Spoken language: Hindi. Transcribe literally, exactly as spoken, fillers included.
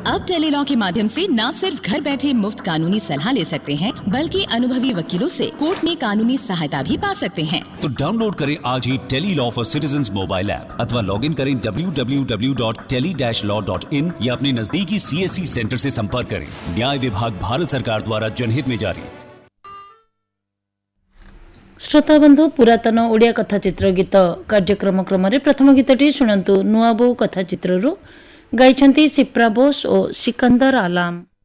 अब टेलीलॉ के माध्यम से न सिर्फ घर बैठे मुफ्त कानूनी सलाह ले सकते हैं, बल्कि अनुभवी वकीलों से कोर्ट में कानूनी सहायता भी पा सकते हैं। तो डाउनलोड करें आज ही Tele-Law for citizens mobile app अथवा लॉग इन करें W W W dot tele dash law dot in या अपने नजदीकी सी एस सी सेंटर से संपर्क करें। न्याय विभाग भारत सरकार द्वारा जनहित में जारी। श्रोता बंधु, पुरातन ओडिया कथाचित्र गीत कार्यक्रम क्रम प्रथम गीतटी शुणु नुआ बो कथाचित्रु गाइछन्ति सिप्रा बोस और सिकंदर आलाम।